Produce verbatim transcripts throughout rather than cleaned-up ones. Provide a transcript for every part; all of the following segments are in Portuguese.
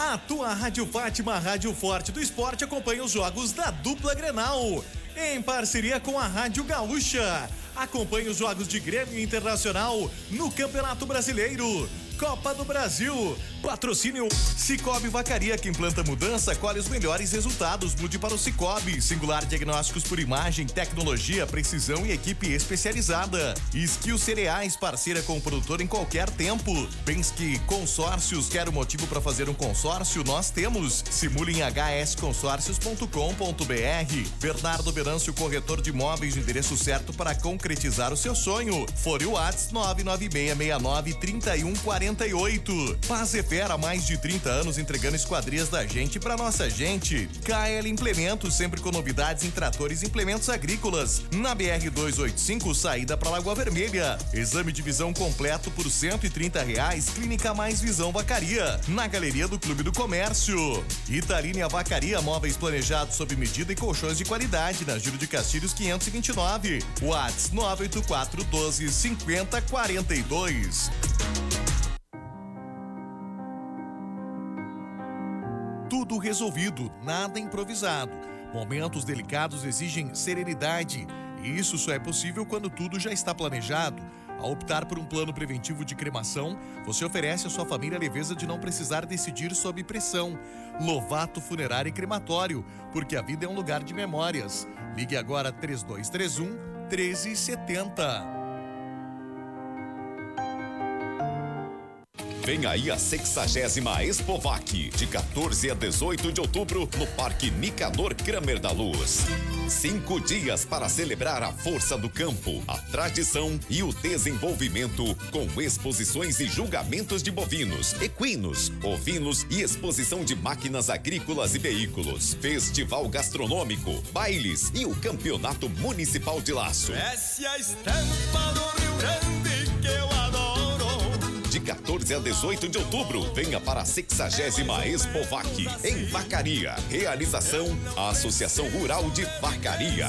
A tua Rádio Fátima, Rádio Forte do Esporte, acompanha os jogos da dupla Grenal, em parceria com a Rádio Gaúcha. Acompanhe os jogos de Grêmio Internacional no Campeonato Brasileiro, Copa do Brasil. Patrocínio Cicobi Vacaria, quem planta mudança colhe os melhores resultados. Mude para o Cicobi. Singular Diagnósticos por Imagem, tecnologia, precisão e equipe especializada. Skill Cereais, parceira com o produtor em qualquer tempo. Penske Consórcios, quer um motivo para fazer um consórcio? Nós temos. Simule em h s consórcios ponto com ponto b r. Bernardo Venâncio, corretor de imóveis, o endereço certo para concretizar o seu sonho. Fore o WhatsApp nove nove seis seis nove três um quatro oito. Paz e há mais de trinta anos entregando esquadrias da gente pra nossa gente. K L Implementos, sempre com novidades em tratores e implementos agrícolas. Na B R duzentos e oitenta e cinco, saída pra Lagoa Vermelha. Exame de visão completo por cento e trinta reais. Clínica Mais Visão Vacaria, na Galeria do Clube do Comércio. Italínia Vacaria, móveis planejados sob medida e colchões de qualidade, na Júlio de Castilhos quinhentos e vinte e nove. WhatsApp nove oito quatro um dois cinco zero quatro dois. Tudo resolvido, nada improvisado. Momentos delicados exigem serenidade, e isso só é possível quando tudo já está planejado. Ao optar por um plano preventivo de cremação, você oferece à sua família a leveza de não precisar decidir sob pressão. Lovato Funerário e Crematório, porque a vida é um lugar de memórias. Ligue agora três dois três um, um três sete zero. Vem aí a sexagésima Expovac, de quatorze a dezoito de outubro, no Parque Nicanor Kramer da Luz. Cinco dias para celebrar a força do campo, a tradição e o desenvolvimento, com exposições e julgamentos de bovinos, equinos, ovinos e exposição de máquinas agrícolas e veículos, festival gastronômico, bailes e o campeonato municipal de laço. Essa é a estampa do Rio Grande que eu adoro. De quatorze a dezoito de outubro, venha para a sexagésima Expovac, em Vacaria. Realização, a Associação Rural de Vacaria.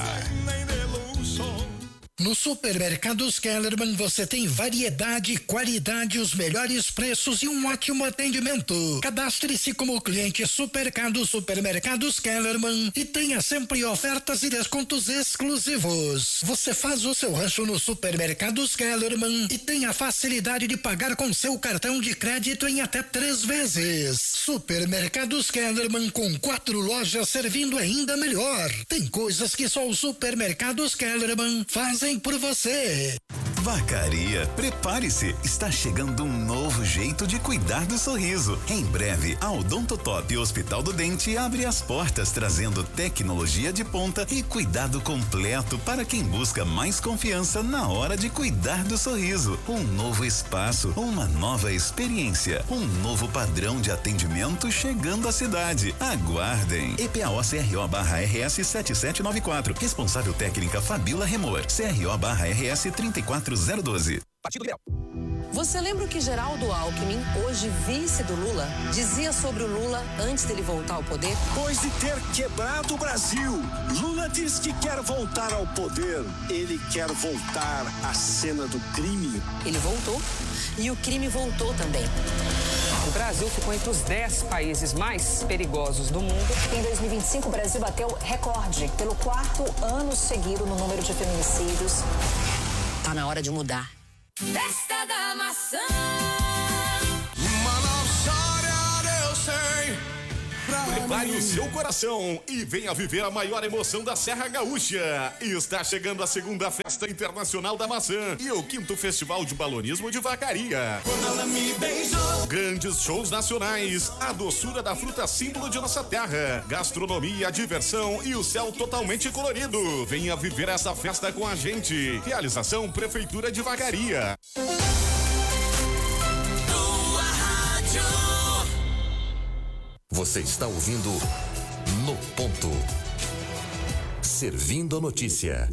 No Supermercados Kellerman você tem variedade, qualidade, os melhores preços e um ótimo atendimento. Cadastre-se como cliente Supermercados Supermercados Kellerman e tenha sempre ofertas e descontos exclusivos. Você faz o seu rancho no Supermercados Kellerman e tem a facilidade de pagar com seu cartão de crédito em até três vezes. Supermercados Kellerman, com quatro lojas servindo ainda melhor. Tem coisas que só os Supermercados Kellerman fazem por você. Vacaria, prepare-se, está chegando um novo jeito de cuidar do sorriso. Em breve, a Odontotop Hospital do Dente abre as portas, trazendo tecnologia de ponta e cuidado completo para quem busca mais confiança na hora de cuidar do sorriso. Um novo espaço, uma nova experiência, um novo padrão de atendimento chegando à cidade. Aguardem. E P A O C R O barra R S sete sete nove quatro. Responsável técnica Fabíola Remor. C R O barra R S trinta e quatro zero doze. Partido Liberal. Você lembra o que Geraldo Alckmin, hoje vice do Lula, dizia sobre o Lula antes dele voltar ao poder? Depois de ter quebrado o Brasil, Lula diz que quer voltar ao poder. Ele quer voltar à cena do crime. Ele voltou e o crime voltou também. O Brasil ficou entre os dez países mais perigosos do mundo. Em dois mil e vinte e cinco, o Brasil bateu recorde pelo quarto ano seguido no número de feminicídios. Tá na hora de mudar. Festa da maçã. Uma nova história eu sei. Prepare o seu coração e venha viver a maior emoção da Serra Gaúcha. Está chegando a segunda Festa Internacional da Maçã e o quinto Festival de Balonismo de Vacaria. Quando ela me beijou. Grandes shows nacionais, a doçura da fruta símbolo de nossa terra, gastronomia, diversão e o céu totalmente colorido. Venha viver essa festa com a gente. Realização Prefeitura de Vacaria. Você está ouvindo No Ponto. Servindo a notícia.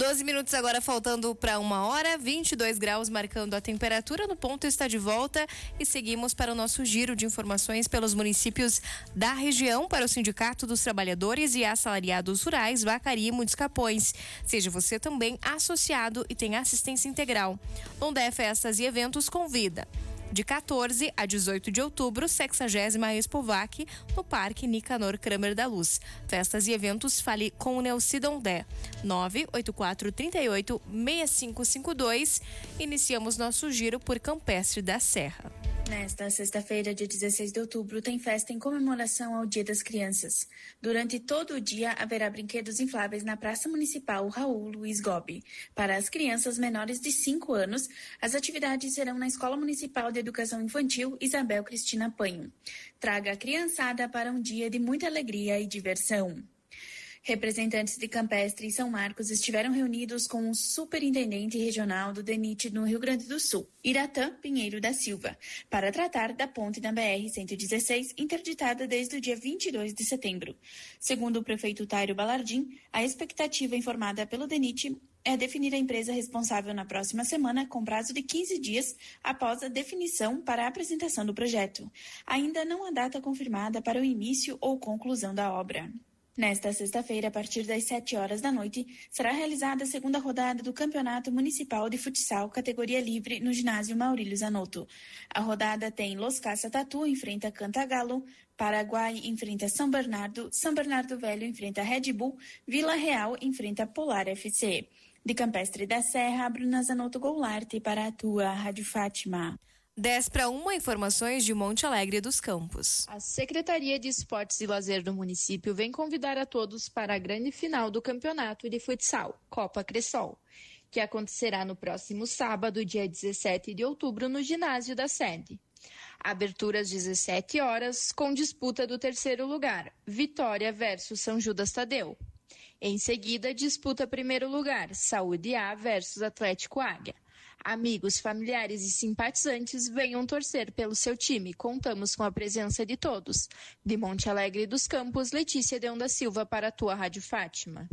doze minutos agora faltando para uma hora, vinte e dois graus marcando a temperatura. No ponto está de volta e seguimos para o nosso giro de informações pelos municípios da região para o Sindicato dos Trabalhadores e Assalariados Rurais Vacaria e Muitos Capões. Seja você também associado e tem assistência integral. Ondé Festas e Eventos convida. De quatorze a dezoito de outubro, sexagésima Expovac, no Parque Nicanor Kramer da Luz. Festas e eventos, fale com o Neucida Ondé. nove oito quatro, três oito, seis cinco cinco dois. Iniciamos nosso giro por Campestre da Serra. Nesta sexta-feira, dia dezesseis de outubro, tem festa em comemoração ao Dia das Crianças. Durante todo o dia, haverá brinquedos infláveis na Praça Municipal Raul Luiz Gobi. Para as crianças menores de cinco anos, as atividades serão na Escola Municipal de Educação Infantil Isabel Cristina Panho. Traga a criançada para um dia de muita alegria e diversão. Representantes de Campestre e São Marcos estiveram reunidos com o superintendente regional do D N I T no Rio Grande do Sul, Iratã Pinheiro da Silva, para tratar da ponte da B R cento e dezesseis, interditada desde o dia vinte e dois de setembro. Segundo o prefeito Tairo Balardim, a expectativa informada pelo D N I T é definir a empresa responsável na próxima semana, com prazo de quinze dias após a definição para a apresentação do projeto. Ainda não há data confirmada para o início ou conclusão da obra. Nesta sexta-feira, a partir das sete horas da noite, será realizada a segunda rodada do Campeonato Municipal de Futsal categoria livre no ginásio Maurílio Zanotto. A rodada tem Los Caça Tatu enfrenta Cantagalo, Paraguai enfrenta São Bernardo, São Bernardo Velho enfrenta Red Bull, Vila Real enfrenta Polar F C. De Campestre da Serra, Bruna Zanotto Goulart para a tua Rádio Fátima. dez para uma, informações de Monte Alegre dos Campos. A Secretaria de Esportes e Lazer do município vem convidar a todos para a grande final do Campeonato de Futsal, Copa Cressol, que acontecerá no próximo sábado, dia dezessete de outubro, no ginásio da sede. Abertura às dezessete horas, com disputa do terceiro lugar, Vitória versus São Judas Tadeu. Em seguida, disputa primeiro lugar, Saúde A versus Atlético Águia. Amigos, familiares e simpatizantes, venham torcer pelo seu time. Contamos com a presença de todos. De Monte Alegre dos Campos, Letícia Deon da Silva para a tua Rádio Fátima.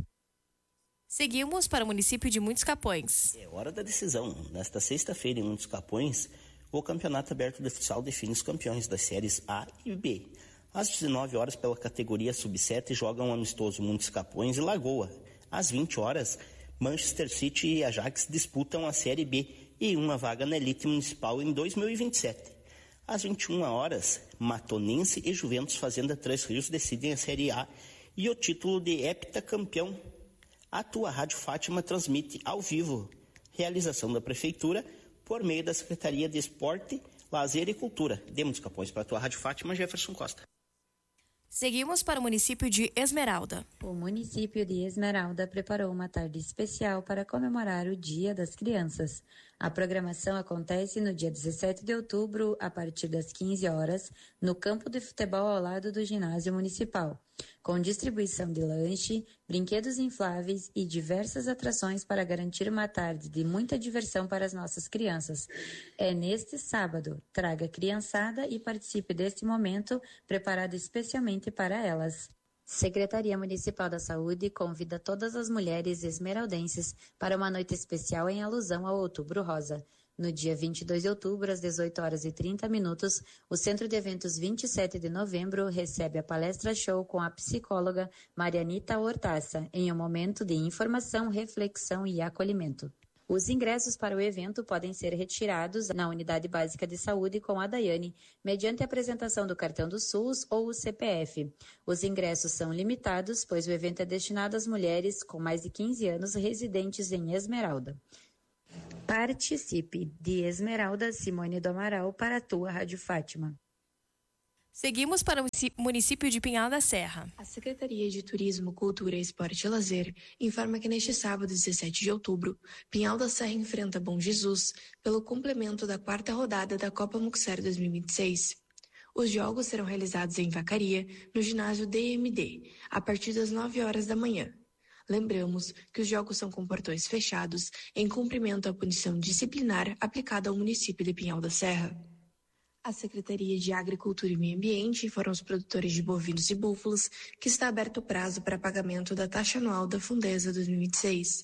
Seguimos para o município de Muitos Capões. É hora da decisão. Nesta sexta-feira, em Muitos Capões, o Campeonato Aberto de Futsal define os campeões das séries A e B. Às dezenove horas, pela categoria sub sete, jogam amistoso Muitos Capões e Lagoa. Às vinte horas, Manchester City e Ajax disputam a Série B e uma vaga na elite municipal em dois mil e vinte e sete. Às vinte e uma horas, Matonense e Juventus Fazenda Três Rios decidem a Série A e o título de heptacampeão. A tua Rádio Fátima transmite ao vivo. Realização da Prefeitura por meio da Secretaria de Esporte, Lazer e Cultura. Demos Capões para a tua Rádio Fátima, Jefferson Costa. Seguimos para o município de Esmeralda. O município de Esmeralda preparou uma tarde especial para comemorar o Dia das Crianças. A programação acontece no dia dezessete de outubro, a partir das quinze horas, no campo de futebol ao lado do ginásio municipal, com distribuição de lanche, brinquedos infláveis e diversas atrações para garantir uma tarde de muita diversão para as nossas crianças. É neste sábado. Traga a criançada e participe deste momento preparado especialmente para elas. Secretaria Municipal da Saúde convida todas as mulheres esmeraldenses para uma noite especial em alusão ao Outubro Rosa. No dia vinte e dois de outubro, às dezoito horas e trinta minutos, o Centro de Eventos vinte e sete de novembro recebe a palestra show com a psicóloga Marianita Hortaça, em um momento de informação, reflexão e acolhimento. Os ingressos para o evento podem ser retirados na Unidade Básica de Saúde com a Daiane, mediante a apresentação do cartão do SUS ou o C P F. Os ingressos são limitados, pois o evento é destinado às mulheres com mais de quinze anos residentes em Esmeralda. Participe. De Esmeralda, Simone do Amaral para a tua Rádio Fátima. Seguimos para o município de Pinhal da Serra. A Secretaria de Turismo, Cultura, Esporte e Lazer informa que neste sábado, dezessete de outubro, Pinhal da Serra enfrenta Bom Jesus pelo complemento da quarta rodada da Copa Muxer dois mil e vinte e seis. Os jogos serão realizados em Vacaria, no ginásio D M D, a partir das nove horas da manhã. Lembramos que os jogos são com portões fechados, em cumprimento à punição disciplinar aplicada ao município de Pinhal da Serra. A Secretaria de Agricultura e Meio Ambiente informa aos produtores de bovinos e búfalos que está aberto o prazo para pagamento da taxa anual da Fundesa dois mil e vinte e seis.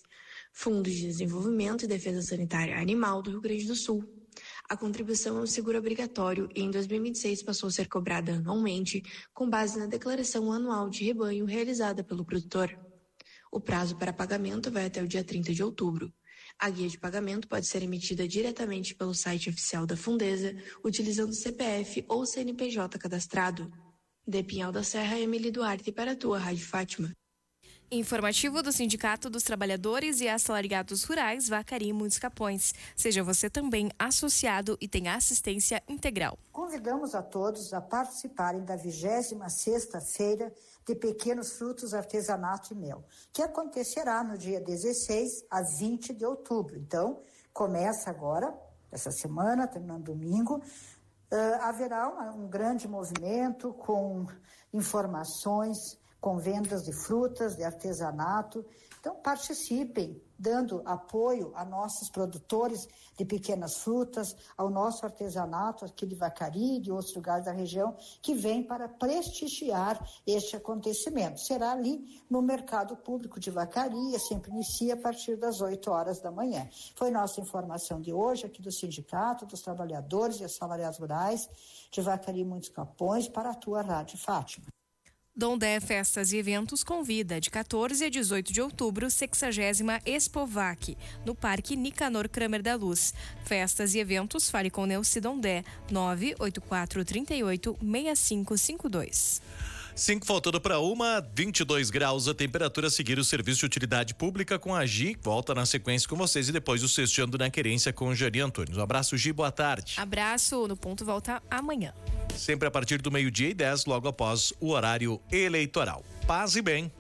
Fundo de Desenvolvimento e Defesa Sanitária Animal do Rio Grande do Sul. A contribuição é um seguro obrigatório e em dois mil e vinte e seis passou a ser cobrada anualmente com base na declaração anual de rebanho realizada pelo produtor. O prazo para pagamento vai até o dia trinta de outubro. A guia de pagamento pode ser emitida diretamente pelo site oficial da Fundesa, utilizando C P F ou C N P J cadastrado. De Pinhal da Serra, Emily Duarte para a tua Rádio Fátima. Informativo do Sindicato dos Trabalhadores e Assalariados Rurais Vacaria e Muitos Capões. Seja você também associado e tenha assistência integral. Convidamos a todos a participarem da vigésima sexta Feira de Pequenos Frutos, Artesanato e Mel, que acontecerá no dia dezesseis a vinte de outubro. Então, começa agora, essa semana, terminando domingo. Uh, haverá uma, um grande movimento com informações, com vendas de frutas, de artesanato. Então, participem, dando apoio a nossos produtores de pequenas frutas, ao nosso artesanato aqui de Vacaria e de outros lugares da região, que vem para prestigiar este acontecimento. Será ali no Mercado Público de Vacaria, sempre inicia a partir das oito horas da manhã. Foi nossa informação de hoje aqui do Sindicato dos Trabalhadores e Assalariados Rurais de Vacaria e Muitos Capões para a tua Rádio Fátima. Dondé Festas e Eventos convida de quatorze a dezoito de outubro, sexagésima Expovac, no Parque Nicanor Kramer da Luz. Festas e eventos, fale com Neuci Dondé, nove oito quatro, trinta e oito, seis cinco cinco dois. Cinco faltando para uma, vinte e dois graus a temperatura. A seguir o serviço de utilidade pública com a Gi. Volta na sequência com vocês e depois o Sexteando na Querência com o Jari Antônio. Um abraço, Gi, boa tarde. Abraço, no ponto volta amanhã. Sempre a partir do meio-dia e dez, logo após o horário eleitoral. Paz e bem.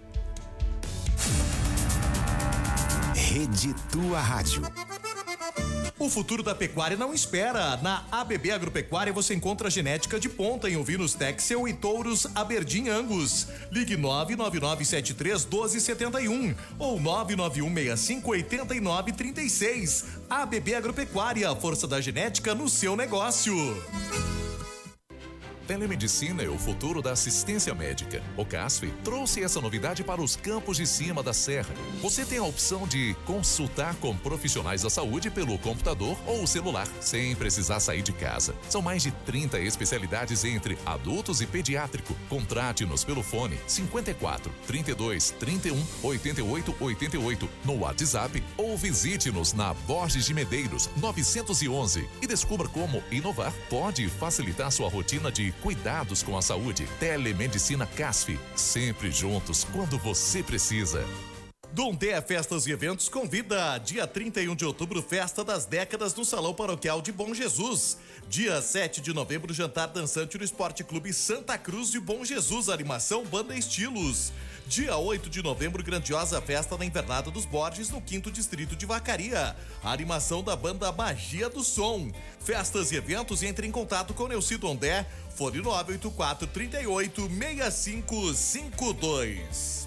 Rede Tua Rádio. O futuro da pecuária não espera. Na A B B Agropecuária você encontra genética de ponta em ovinos Texel e touros Aberdeen Angus. Ligue nove nove nove sete três um dois sete um ou nove nove um seis cinco oito nove três seis. A B B Agropecuária, força da genética no seu negócio. Telemedicina é o futuro da assistência médica. O C A S F trouxe essa novidade para os campos de cima da serra. Você tem a opção de consultar com profissionais da saúde pelo computador ou celular, sem precisar sair de casa. São mais de trinta especialidades entre adultos e pediátrico. Contrate-nos pelo fone cinquenta e quatro, trinta e dois, trinta e um, oitenta e oito, oitenta e oito no WhatsApp ou visite-nos na Borges de Medeiros novecentos e onze e descubra como inovar pode facilitar sua rotina de cuidados com a saúde. Telemedicina C A S F, sempre juntos quando você precisa. Dondé Festas e Eventos convida dia trinta e um de outubro, festa das décadas no Salão Paroquial de Bom Jesus. Dia sete de novembro, jantar dançante no Esporte Clube Santa Cruz de Bom Jesus, animação Banda Estilos. Dia oito de novembro, grandiosa festa na Invernada dos Borges, no quinto Distrito de Vacaria. A animação da banda Magia do Som. Festas e eventos, entre em contato com Neuci Dondé, fone nove oito quatro, trinta e oito, seis cinco cinco dois.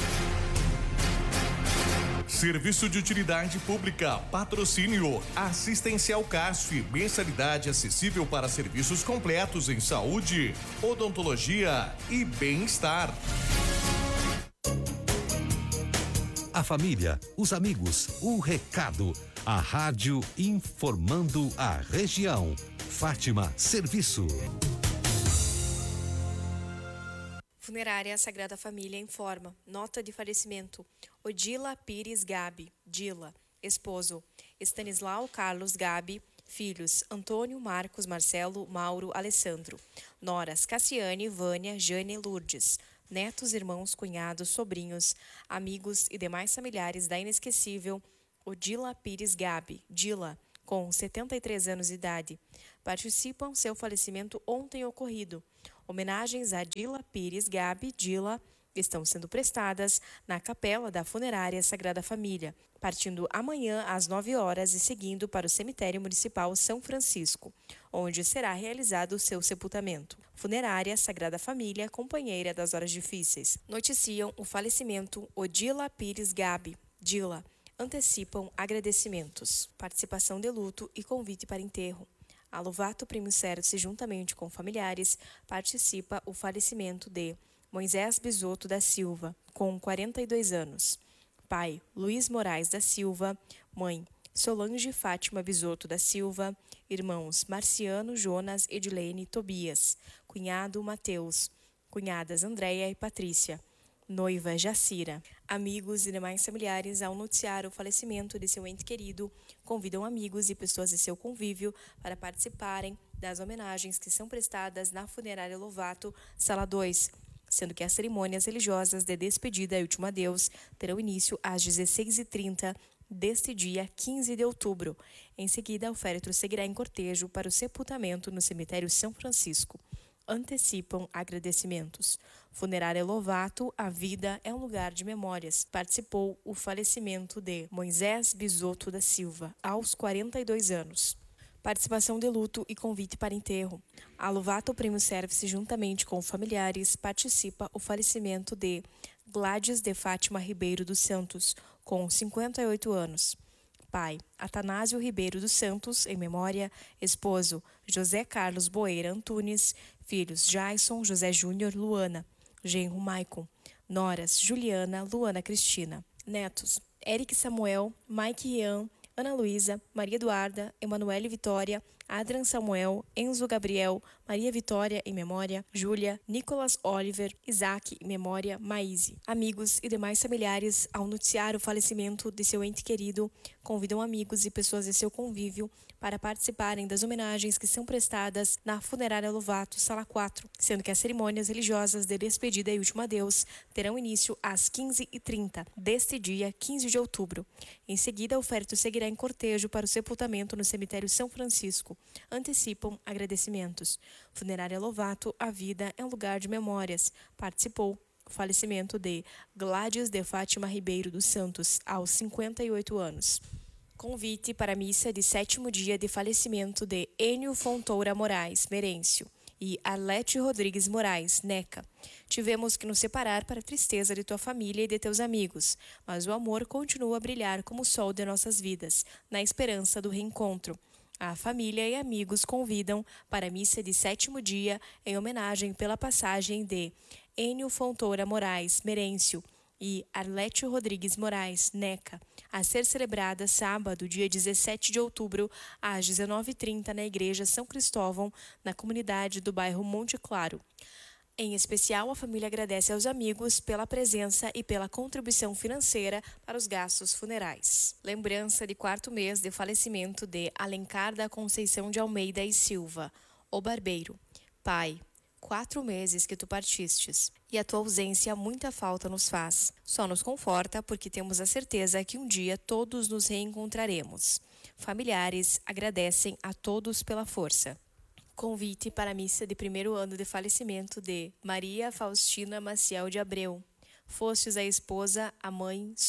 Serviço de utilidade pública, patrocínio, assistencial C A S F, mensalidade acessível para serviços completos em saúde, odontologia e bem-estar. A família, os amigos, o recado. A rádio informando a região. Fátima Serviço. Funerária Sagrada Família informa. Nota de falecimento. Odila Pires Gabi, Dila. Esposo. Stanislau Carlos Gabi. Filhos. Antônio, Marcos, Marcelo, Mauro, Alessandro. Noras. Cassiane, Vânia, Jane, Lourdes. Netos, irmãos, cunhados, sobrinhos, amigos e demais familiares da inesquecível Odila Pires Gabi, Dila, com setenta e três anos de idade. Participam seu falecimento ontem ocorrido. Homenagens a Dila Pires Gabi, Dila, estão sendo prestadas na capela da Funerária Sagrada Família, partindo amanhã às nove horas e seguindo para o Cemitério Municipal São Francisco, onde será realizado o seu sepultamento. Funerária Sagrada Família, companheira das horas difíceis. Noticiam o falecimento Odila Pires Gabi, Dila. Antecipam agradecimentos, participação de luto e convite para enterro. A Lovato Primo Certo, juntamente com familiares, participa o falecimento de Moisés Bisotto da Silva, com quarenta e dois anos. pai Luiz Moraes da Silva, mãe Solange Fátima Bisotto da Silva, irmãos Marciano, Jonas, Edilene e Tobias, cunhado Mateus, cunhadas Andréia e Patrícia, noiva Jacira. Amigos e demais familiares, ao noticiar o falecimento de seu ente querido, convidam amigos e pessoas de seu convívio para participarem das homenagens que são prestadas na Funerária Lovato, Sala dois, sendo que as cerimônias religiosas de despedida e último adeus terão início às dezesseis e trinta deste dia quinze de outubro. Em seguida, o féretro seguirá em cortejo para o sepultamento no cemitério São Francisco. Antecipam agradecimentos. Funerária Lovato, a vida é um lugar de memórias. Participou o falecimento de Moisés Bisotto da Silva, aos quarenta e dois anos. Participação de luto e convite para enterro. A Lovato Primo Service, juntamente com familiares, participa o falecimento de Gladys de Fátima Ribeiro dos Santos, com cinquenta e oito anos. Pai, Atanásio Ribeiro dos Santos, em memória. Esposo, José Carlos Boeira Antunes. Filhos, Jason, José Júnior, Luana. Genro, Maicon. Noras, Juliana, Luana Cristina. Netos, Eric Samuel, Mike Rian, Ana Luísa, Maria Eduarda, Emanuele Vitória, Adrian Samuel, Enzo Gabriel, Maria Vitória, em memória, Júlia, Nicolas Oliver, Isaac, em memória, Maíse. Amigos e demais familiares, ao noticiar o falecimento de seu ente querido, convidam amigos e pessoas de seu convívio para participarem das homenagens que são prestadas na Funerária Lovato, Sala quatro, sendo que as cerimônias religiosas de despedida e último adeus terão início às quinze e trinta deste dia quinze de outubro. Em seguida, o féretro seguirá em cortejo para o sepultamento no cemitério São Francisco. Antecipam agradecimentos. Funerária Lovato, a vida é um lugar de memórias. Participou o falecimento de Gladys de Fátima Ribeiro dos Santos, aos cinquenta e oito anos. Convite para a missa de sétimo dia de falecimento de Enio Fontoura Moraes, Merêncio, e Arlete Rodrigues Moraes, Neca. Tivemos que nos separar para a tristeza de tua família e de teus amigos, mas o amor continua a brilhar como o sol de nossas vidas, na esperança do reencontro. A família e amigos convidam para a missa de sétimo dia em homenagem pela passagem de Enio Fontoura Moraes, Merêncio, e Arlete Rodrigues Moraes, Neca, a ser celebrada sábado, dia dezessete de outubro, às dezenove e trinta, na Igreja São Cristóvão, na comunidade do bairro Monte Claro. Em especial, a família agradece aos amigos pela presença e pela contribuição financeira para os gastos funerais. Lembrança de quarto mês de falecimento de Alencar da Conceição de Almeida e Silva, o barbeiro. Pai, quatro meses que tu partistes, e a tua ausência muita falta nos faz. Só nos conforta porque temos a certeza que um dia todos nos reencontraremos. Familiares agradecem a todos pela força. Convite para a missa de primeiro ano de falecimento de Maria Faustina Maciel de Abreu. Fostes a esposa, a mãe,